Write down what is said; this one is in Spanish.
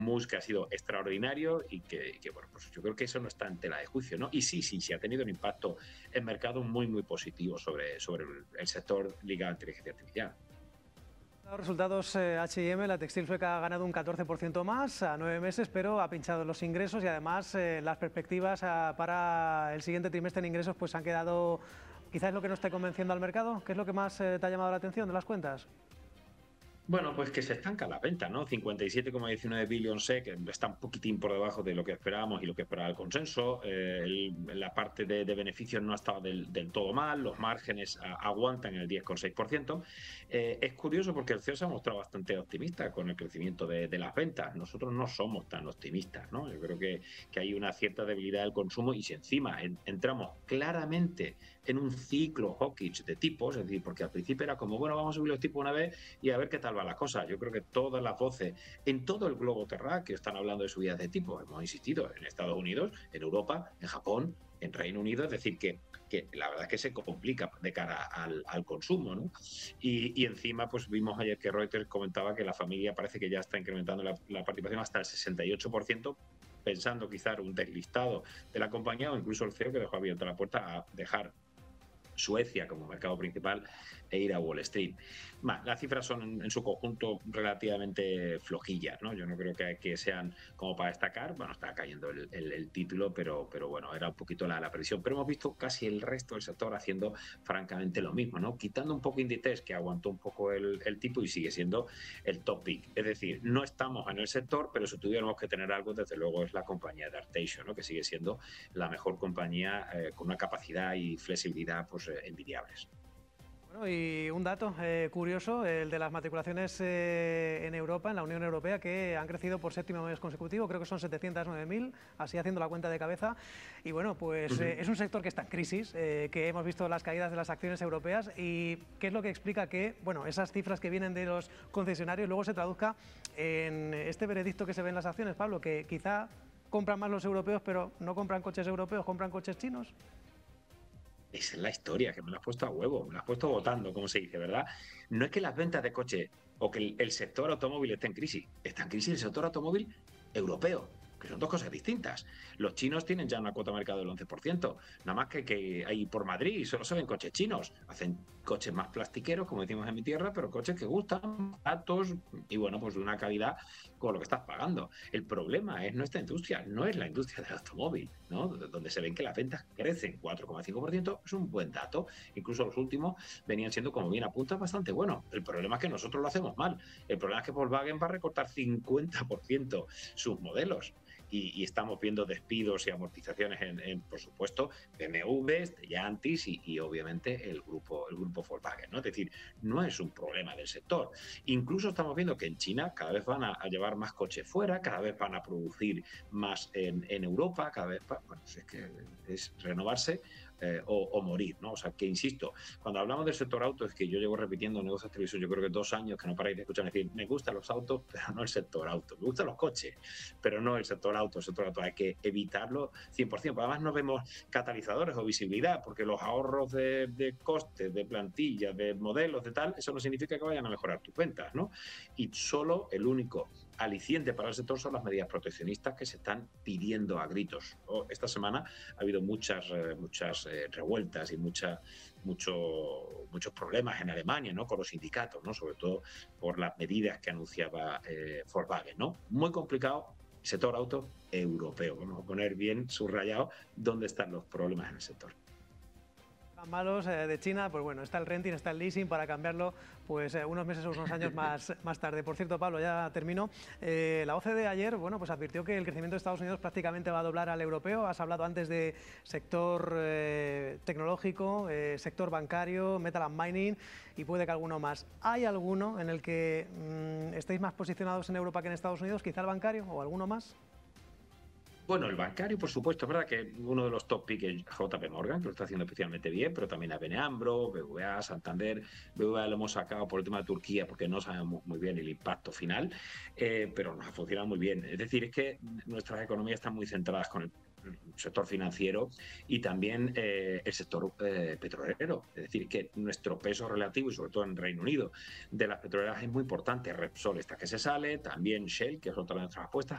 Musk que ha sido extraordinario y que, bueno, pues yo creo que eso no está en tela de juicio, ¿no? Y sí ha tenido un impacto en mercado muy positivo sobre el sector ligado a inteligencia artificial. Los resultados H&M, la textil sueca ha ganado un 14% más a 9 meses, pero ha pinchado los ingresos y además las perspectivas para el siguiente trimestre en ingresos pues han quedado, quizás lo que no esté convenciendo al mercado. ¿Qué es lo que más te ha llamado la atención de las cuentas? Bueno, pues que se estanca la venta, ¿no? 57,19 billones, que está un poquitín por debajo de lo que esperábamos y lo que esperaba el consenso. La parte de beneficios no ha estado del todo mal, los márgenes aguantan el 10,6%. Es curioso porque el CEO se ha mostrado bastante optimista con el crecimiento de las ventas. Nosotros no somos tan optimistas, ¿no? Yo creo que hay una cierta debilidad del consumo y si encima entramos claramente en un ciclo hawkish de tipos, es decir, porque al principio era como, bueno, vamos a subir los tipos una vez y a ver qué tal va la cosa. Yo creo que todas las voces en todo el globo terráqueo están hablando de subidas de tipo. Hemos insistido en Estados Unidos, en Europa, en Japón, en Reino Unido, es decir, que la verdad es que se complica de cara al consumo, ¿no? Y encima, pues vimos ayer que Reuters comentaba que la familia parece que ya está incrementando la participación hasta el 68%, pensando quizá un deslistado de la compañía o incluso el CEO que dejó abierta la puerta a dejar Suecia como mercado principal e ir a Wall Street. Las cifras son en su conjunto relativamente flojillas, ¿no? Yo no creo que sean como para destacar. Bueno, está cayendo el título, pero bueno, era un poquito la previsión. Pero hemos visto casi el resto del sector haciendo francamente lo mismo, ¿no? Quitando un poco Inditex, que aguantó un poco el tipo y sigue siendo el top pick. Es decir, no estamos en el sector, pero si tuviéramos que tener algo, desde luego es la compañía de Arteixo, ¿no? Que sigue siendo la mejor compañía con una capacidad y flexibilidad pues envidiables. Bueno, y un dato curioso, el de las matriculaciones en Europa, en la Unión Europea, que han crecido por séptimo mes consecutivo, creo que son 709.000, así haciendo la cuenta de cabeza. Y bueno, pues es un sector que está en crisis, que hemos visto las caídas de las acciones europeas. ¿Y qué es lo que explica que, bueno, esas cifras que vienen de los concesionarios luego se traduzca en este veredicto que se ve en las acciones, Pablo, que quizá compran más los europeos, pero no compran coches europeos, compran coches chinos? Esa es la historia, que me la has puesto a huevo, me la has puesto votando, como se dice, ¿verdad? No es que las ventas de coche o que el sector automóvil esté en crisis, está en crisis el sector automóvil europeo, que son dos cosas distintas. Los chinos tienen ya una cuota de mercado del 11%, nada más que hay por Madrid solo se ven coches chinos, hacen coches más plastiqueros, como decimos en mi tierra, pero coches que gustan, baratos y bueno, pues de una calidad con lo que estás pagando. El problema es nuestra industria, no es la industria del automóvil, ¿no? Donde se ven que las ventas crecen 4,5%, es un buen dato. Incluso los últimos venían siendo, como bien apuntas, bastante buenos. El problema es que nosotros lo hacemos mal. El problema es que Volkswagen va a recortar 50% sus modelos. Y estamos viendo despidos y amortizaciones por supuesto, BMW, Stellantis y obviamente el grupo Volkswagen, ¿no? Es decir, no es un problema del sector. Incluso estamos viendo que en China cada vez van a llevar más coches fuera, cada vez van a producir más en Europa, cada vez, bueno, es que es renovarse o morir, ¿no? O sea, que insisto, cuando hablamos del sector auto, es que yo llevo repitiendo negocios de televisión, yo creo que 2 años que no paráis de escuchar decir, me gustan los autos, pero no el sector auto, me gustan los coches, pero no el sector auto, hay que evitarlo 100%. Además no vemos catalizadores o visibilidad, porque los ahorros de costes, de plantillas, de modelos, de tal, eso no significa que vayan a mejorar tus ventas, ¿no? Y solo el único aliciente para el sector son las medidas proteccionistas que se están pidiendo a gritos. Esta semana ha habido muchas revueltas y muchos problemas en Alemania, ¿no? Con los sindicatos, ¿no? Sobre todo por las medidas que anunciaba Volkswagen, ¿no? Muy complicado. Sector auto europeo. Vamos a poner bien subrayado dónde están los problemas en el sector. Malos de China, pues bueno, está el renting, está el leasing para cambiarlo pues unos meses o unos años más tarde. Por cierto, Pablo, ya termino. La OCDE ayer, bueno, pues advirtió que el crecimiento de Estados Unidos prácticamente va a doblar al europeo. Has hablado antes de sector tecnológico, sector bancario, metal and mining y puede que alguno más. ¿Hay alguno en el que estéis más posicionados en Europa que en Estados Unidos? ¿Quizá el bancario o alguno más? Bueno, el bancario, por supuesto, es verdad que uno de los top pick es JP Morgan, que lo está haciendo especialmente bien, pero también ABN AMRO, BBVA, Santander. BBVA lo hemos sacado por el tema de Turquía porque no sabemos muy bien el impacto final, pero nos ha funcionado muy bien. Es decir, es que nuestras economías están muy centradas con el sector financiero y también el sector petrolero. Es decir, que nuestro peso relativo, y sobre todo en Reino Unido, de las petroleras es muy importante. Repsol, esta que se sale, también Shell, que es otra de nuestras apuestas,